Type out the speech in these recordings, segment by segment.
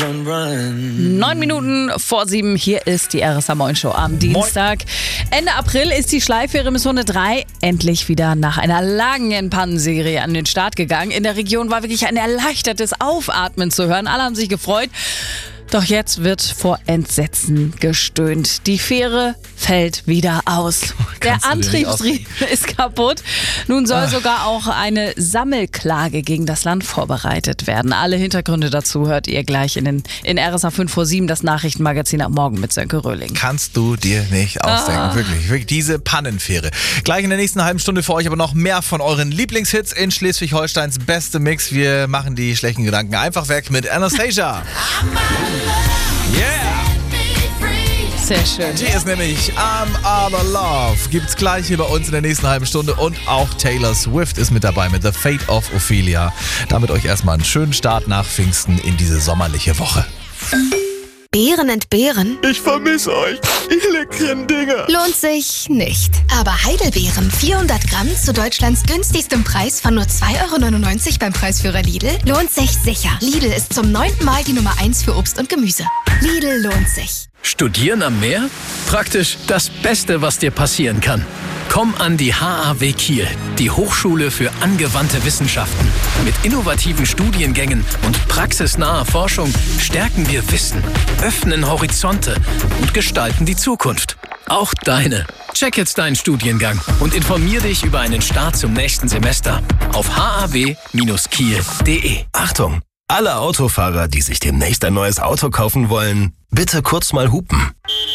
9:09 hier ist die RSA Moin Show am Dienstag. Ende April ist die Schleifähre Mission 3 endlich wieder nach einer langen Pannenserie an den Start gegangen. In der Region war wirklich ein erleichtertes Aufatmen zu hören. Alle haben sich gefreut. Doch jetzt wird vor Entsetzen gestöhnt. Die Fähre fällt wieder aus. Der Antriebsriemen ist kaputt. Nun soll sogar auch eine Sammelklage gegen das Land vorbereitet werden. Alle Hintergründe dazu hört ihr gleich in RSA 5 vor 7, das Nachrichtenmagazin am Morgen mit Sönke Röhling. Kannst du dir nicht ausdenken. Wirklich, diese Pannenfähre. Gleich in der nächsten halben Stunde für euch aber noch mehr von euren Lieblingshits in Schleswig-Holsteins beste Mix. Wir machen die schlechten Gedanken einfach weg mit Anastasia. Yeah! Sehr schön. Die ist nämlich I'm All Love. Gibt's gleich hier bei uns in der nächsten halben Stunde. Und auch Taylor Swift ist mit dabei mit The Fate of Ophelia. Damit euch erstmal einen schönen Start nach Pfingsten in diese sommerliche Woche. Beeren entbehren? Ich vermisse euch. Ihr leckeren Dinger. Lohnt sich nicht. Aber Heidelbeeren 400 Gramm zu Deutschlands günstigstem Preis von nur 2,99 € beim Preisführer Lidl lohnt sich sicher. Lidl ist zum 9. Mal die Nummer 1 für Obst und Gemüse. Lidl lohnt sich. Studieren am Meer? Praktisch das Beste, was dir passieren kann. Komm an die HAW Kiel, die Hochschule für angewandte Wissenschaften. Mit innovativen Studiengängen und praxisnaher Forschung stärken wir Wissen, öffnen Horizonte und gestalten die Zukunft. Auch deine. Check jetzt deinen Studiengang und informier dich über einen Start zum nächsten Semester auf haw-kiel.de. Achtung! Alle Autofahrer, die sich demnächst ein neues Auto kaufen wollen, bitte kurz mal hupen.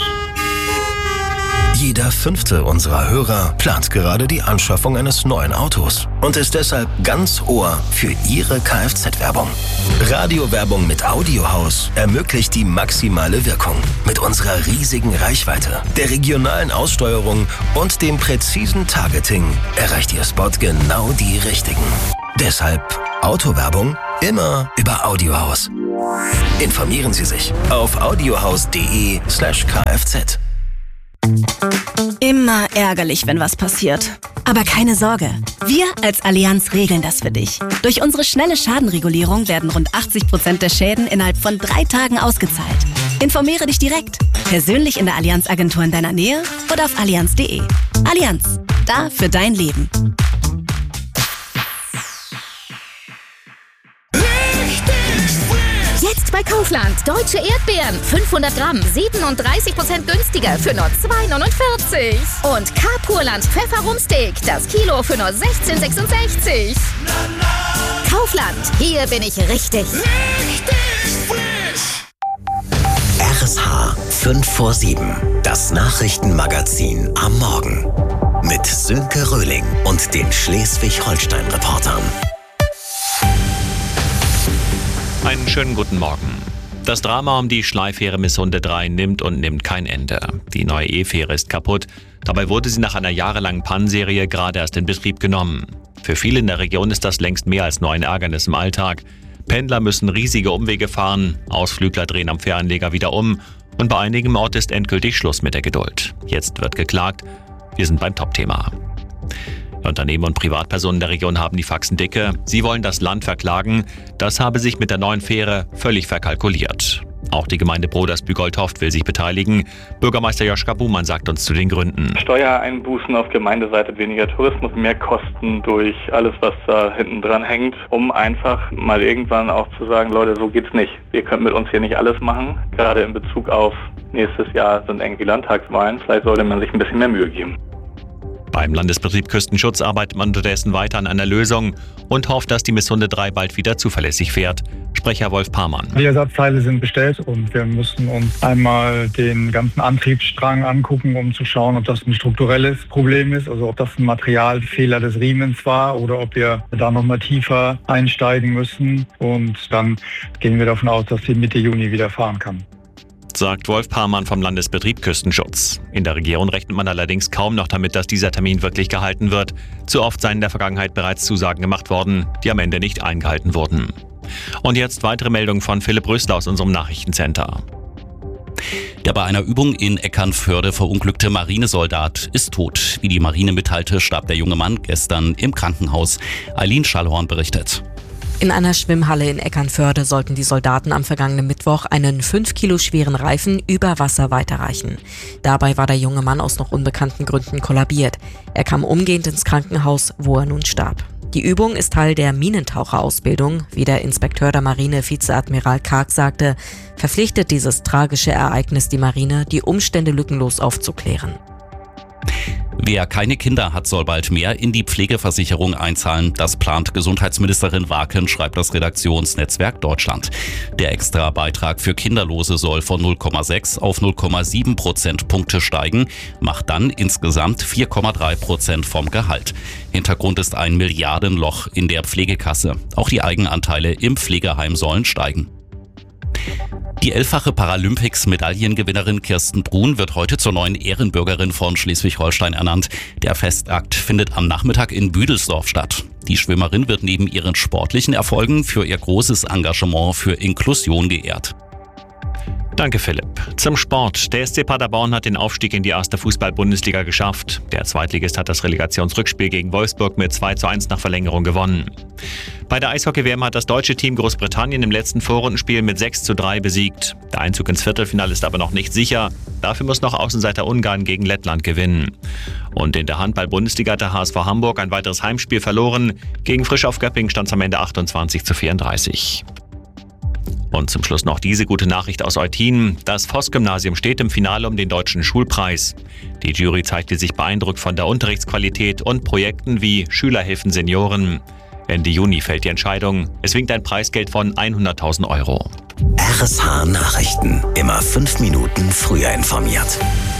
Jeder 5. unserer Hörer plant gerade die Anschaffung eines neuen Autos und ist deshalb ganz Ohr für Ihre Kfz-Werbung. Radiowerbung mit Audiohaus ermöglicht die maximale Wirkung. Mit unserer riesigen Reichweite, der regionalen Aussteuerung und dem präzisen Targeting erreicht Ihr Spot genau die Richtigen. Deshalb Autowerbung immer über Audiohaus. Informieren Sie sich auf audiohaus.de/kfz. Immer ärgerlich, wenn was passiert. Aber keine Sorge, wir als Allianz regeln das für dich. Durch unsere schnelle Schadenregulierung werden rund 80% der Schäden innerhalb von 3 Tagen ausgezahlt. Informiere dich direkt, persönlich in der Allianz-Agentur in deiner Nähe oder auf allianz.de. Allianz, da für dein Leben. Jetzt bei Kaufland. Deutsche Erdbeeren. 500 Gramm. 37% günstiger für nur 2,49 €. Und Carpurland Pfefferrumsteak. Das Kilo für nur 16,66 €. Kaufland. Hier bin ich richtig. RSH 5 vor 7. Das Nachrichtenmagazin am Morgen. Mit Sönke Röhling und den Schleswig-Holstein-Reportern. Einen schönen guten Morgen. Das Drama um die Schleifähre Mission 3 nimmt kein Ende. Die neue E-Fähre ist kaputt. Dabei wurde sie nach einer jahrelangen Pannenserie gerade erst in Betrieb genommen. Für viele in der Region ist das längst mehr als nur ein Ärgernis im Alltag. Pendler müssen riesige Umwege fahren, Ausflügler drehen am Fähranleger wieder um und bei einigen Orten ist endgültig Schluss mit der Geduld. Jetzt wird geklagt. Wir sind beim Topthema. Unternehmen und Privatpersonen der Region haben die Faxen dicke. Sie wollen das Land verklagen. Das habe sich mit der neuen Fähre völlig verkalkuliert. Auch die Gemeinde Brodersbü-Goldhoft will sich beteiligen. Bürgermeister Joschka Buhmann sagt uns zu den Gründen. Steuereinbußen auf Gemeindeseite, weniger Tourismus, mehr Kosten durch alles, was da hinten dran hängt, um einfach mal irgendwann auch zu sagen, Leute, so geht's nicht. Ihr könnt mit uns hier nicht alles machen. Gerade in Bezug auf nächstes Jahr sind irgendwie Landtagswahlen. Vielleicht sollte man sich ein bisschen mehr Mühe geben. Beim Landesbetrieb Küstenschutz arbeitet man unterdessen weiter an einer Lösung und hofft, dass die Mission 3 bald wieder zuverlässig fährt. Sprecher Wolf Parmann. Die Ersatzteile sind bestellt und wir müssen uns einmal den ganzen Antriebsstrang angucken, um zu schauen, ob das ein strukturelles Problem ist, also ob das ein Materialfehler des Riemens war oder ob wir da nochmal tiefer einsteigen müssen. Und dann gehen wir davon aus, dass sie Mitte Juni wieder fahren kann. Sagt Wolf Parmann vom Landesbetrieb Küstenschutz. In der Region rechnet man allerdings kaum noch damit, dass dieser Termin wirklich gehalten wird. Zu oft seien in der Vergangenheit bereits Zusagen gemacht worden, die am Ende nicht eingehalten wurden. Und jetzt weitere Meldungen von Philipp Rösler aus unserem Nachrichtencenter. Der bei einer Übung in Eckernförde verunglückte Marinesoldat ist tot. Wie die Marine mitteilte, starb der junge Mann gestern im Krankenhaus. Eileen Schallhorn berichtet. In einer Schwimmhalle in Eckernförde sollten die Soldaten am vergangenen Mittwoch einen 5 Kilo schweren Reifen über Wasser weiterreichen. Dabei war der junge Mann aus noch unbekannten Gründen kollabiert. Er kam umgehend ins Krankenhaus, wo er nun starb. Die Übung ist Teil der Minentaucherausbildung. Wie der Inspekteur der Marine, Vizeadmiral Karg, sagte, verpflichtet dieses tragische Ereignis die Marine, die Umstände lückenlos aufzuklären. Wer keine Kinder hat, soll bald mehr in die Pflegeversicherung einzahlen. Das plant Gesundheitsministerin Waken, schreibt das Redaktionsnetzwerk Deutschland. Der Extra-Beitrag für Kinderlose soll von 0,6 auf 0,7 Prozentpunkte steigen, macht dann insgesamt 4,3% vom Gehalt. Hintergrund ist ein Milliardenloch in der Pflegekasse. Auch die Eigenanteile im Pflegeheim sollen steigen. Die 11-fache Paralympics-Medaillengewinnerin Kirsten Brun wird heute zur neuen Ehrenbürgerin von Schleswig-Holstein ernannt. Der Festakt findet am Nachmittag in Büdelsdorf statt. Die Schwimmerin wird neben ihren sportlichen Erfolgen für ihr großes Engagement für Inklusion geehrt. Danke, Philipp. Zum Sport. Der SC Paderborn hat den Aufstieg in die erste Fußball-Bundesliga geschafft. Der Zweitligist hat das Relegationsrückspiel gegen Wolfsburg mit 2:1 nach Verlängerung gewonnen. Bei der Eishockey-WM hat das deutsche Team Großbritannien im letzten Vorrundenspiel mit 6:3 besiegt. Der Einzug ins Viertelfinale ist aber noch nicht sicher. Dafür muss noch Außenseiter Ungarn gegen Lettland gewinnen. Und in der Handball-Bundesliga hat der HSV Hamburg ein weiteres Heimspiel verloren. Gegen Frisch auf Göppingen stand es am Ende 28:34. Und zum Schluss noch diese gute Nachricht aus Eutin. Das Voss-Gymnasium steht im Finale um den Deutschen Schulpreis. Die Jury zeigte sich beeindruckt von der Unterrichtsqualität und Projekten wie Schülerhilfen Senioren. Ende Juni fällt die Entscheidung. Es winkt ein Preisgeld von 100.000 Euro. RSH Nachrichten. Immer 5 Minuten früher informiert.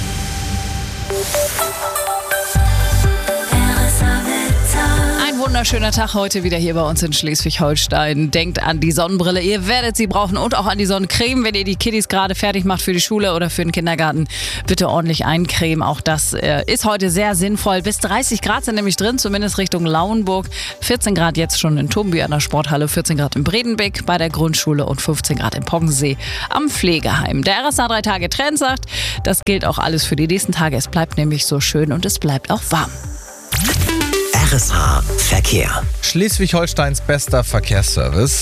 Wunderschöner Tag heute wieder hier bei uns in Schleswig-Holstein. Denkt an die Sonnenbrille, ihr werdet sie brauchen, und auch an die Sonnencreme, wenn ihr die Kiddies gerade fertig macht für die Schule oder für den Kindergarten. Bitte ordentlich eincremen, auch das ist heute sehr sinnvoll. Bis 30 Grad sind nämlich drin, zumindest Richtung Lauenburg. 14 Grad jetzt schon in Tumby an der Sporthalle, 14 Grad in Bredenbeck bei der Grundschule und 15 Grad in Poggensee am Pflegeheim. Der RSA 3 Tage Trend sagt, das gilt auch alles für die nächsten Tage. Es bleibt nämlich so schön und es bleibt auch warm. RSH Verkehr. Schleswig-Holsteins bester Verkehrsservice.